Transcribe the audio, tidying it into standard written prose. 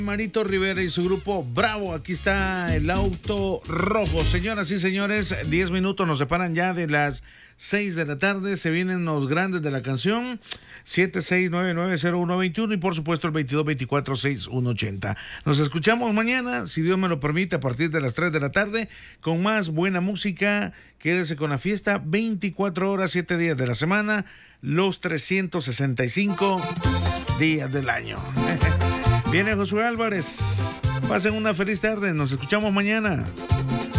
Marito Rivera y su grupo Bravo. Aquí está el auto rojo. Señoras y señores, 10 minutos nos separan ya de las 6 de la tarde. Se vienen los grandes de la canción. 76990121 y por supuesto el 22246180. Nos escuchamos mañana, si Dios me lo permite, a partir de las 3 de la tarde, con más buena música. Quédese con la fiesta 24 horas, 7 días de la semana, los 365 días del año. Viene Josué Álvarez. Pasen una feliz tarde. Nos escuchamos mañana.